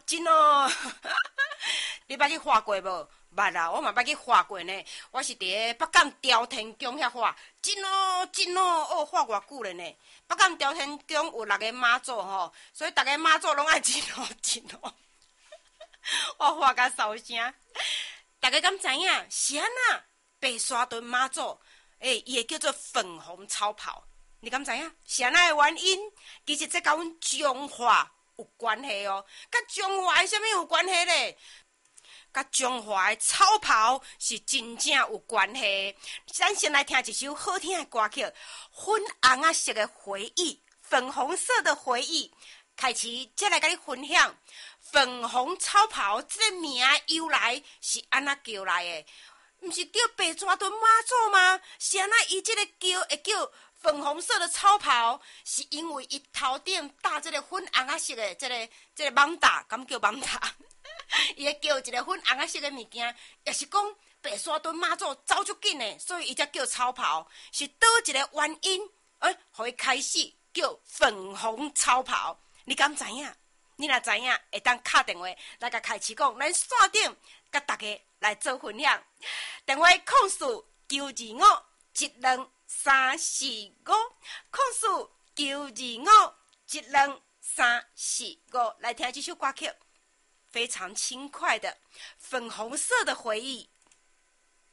真哦。你捌去画过无？捌啦，我嘛捌去画过呢。我是伫北港朝天宫遐画，真哦真哦，哦画偌久了呢。北港朝天宫有6个妈祖吼，所以逐个妈祖拢爱真哦真哦。我画甲烧声，大家敢知影是安那？白沙屯妈祖，伊会叫做粉红超跑，你敢知影？是安那的原因？其实这甲阮中华有关系哦，甲中华的啥物有关系咧？甲中华的超跑是真正有关系。咱先来听一首好听的歌曲，粉红啊色的回忆，粉红色的回忆。开始，再来甲你分享粉红超跑这个名由来是安那叫来的？毋是叫白沙屯妈祖吗？是安那伊这个叫会叫粉红色的超跑，是因为伊头顶搭这个粉红啊色的这个网搭，敢叫网搭？伊会叫一个粉红色的物件，也是讲白沙屯妈祖走足紧的，所以伊才叫超跑。是倒一个原因？互伊开始叫粉红超跑。你敢知影？你若知影，会当打电话来甲开始讲，咱线顶甲大家来做分享。电话控诉925123445，控诉925123445，来听这首歌曲。非常轻快的粉红色的回忆，